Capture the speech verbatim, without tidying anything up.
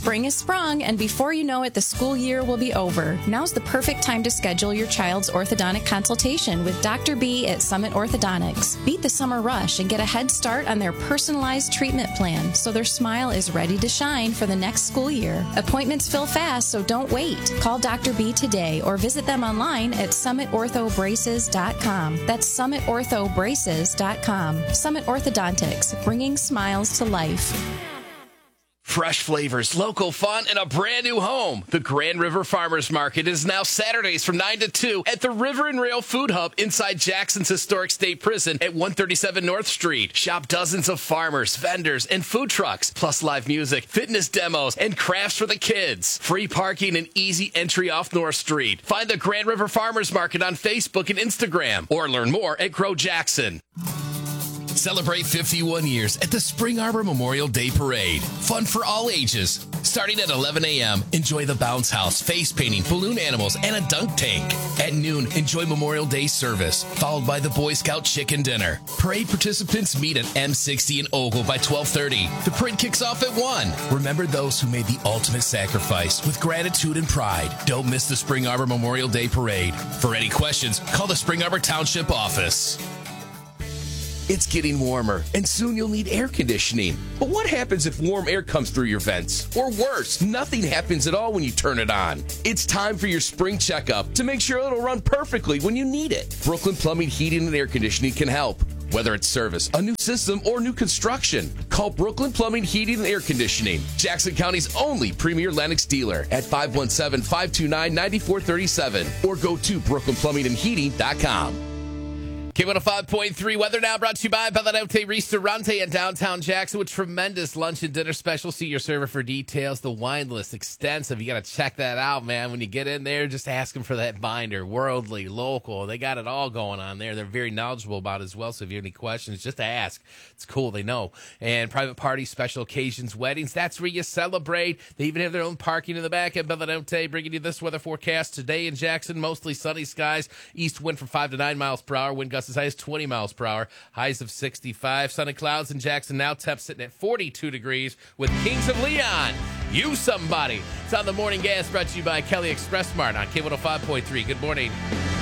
Spring is sprung, and before you know it, the school year will be over. Now's the perfect time to schedule your child's orthodontic consultation with Doctor B at Summit Orthodontics. Beat the summer rush and get a head start on their personalized treatment plan so their smile is ready to shine for the next school year. Appointments fill fast, so don't wait. Call Doctor B today or visit them online at summit ortho braces dot com. That's summit ortho braces dot com. Summit Orthodontics, bringing smiles to life. Fresh flavors, local fun, and a brand new home. The Grand River Farmers Market is now Saturdays from nine to two at the River and Rail Food Hub inside Jackson's Historic State Prison at one thirty-seven North Street. Shop dozens of farmers, vendors, and food trucks, plus live music, fitness demos, and crafts for the kids. Free parking and easy entry off North Street. Find the Grand River Farmers Market on Facebook and Instagram, or learn more at Grow Jackson. Celebrate fifty-one years at the Spring Arbor Memorial Day Parade. Fun for all ages. Starting at eleven a.m., enjoy the bounce house, face painting, balloon animals, and a dunk tank. At noon, enjoy Memorial Day service, followed by the Boy Scout chicken dinner. Parade participants meet at M sixty in Ogle by twelve thirty. The parade kicks off at one. Remember those who made the ultimate sacrifice with gratitude and pride. Don't miss the Spring Arbor Memorial Day Parade. For any questions, call the Spring Arbor Township office. It's getting warmer, and soon you'll need air conditioning. But what happens if warm air comes through your vents? Or worse, nothing happens at all when you turn it on. It's time for your spring checkup to make sure it'll run perfectly when you need it. Brooklyn Plumbing, Heating, and Air Conditioning can help. Whether it's service, a new system, or new construction, call Brooklyn Plumbing, Heating, and Air Conditioning, Jackson County's only premier Lennox dealer at five one seven, five two nine, nine four three seven or go to brooklyn plumbing and heating dot com. K one oh five point three weather now brought to you by Bellotte Restaurante in downtown Jackson with tremendous lunch and dinner specials. See your server for details. The wine list extensive. You got to check that out, man. When you get in there, just ask them for that binder. Worldly, local. They got it all going on there. They're very knowledgeable about it as well. So if you have any questions, just ask. It's cool. They know. And private parties, special occasions, weddings. That's where you celebrate. They even have their own parking in the back at Bellotte, bringing you this weather forecast today in Jackson. Mostly sunny skies. East wind from five to nine miles per hour. Wind gusts as high as twenty miles per hour, highs of sixty-five. Sunny clouds in Jackson now, temps sitting at forty-two degrees with Kings of Leon. You somebody. It's on the Morning Gas, brought to you by Kelly Express Mart on K one oh five point three. Good morning.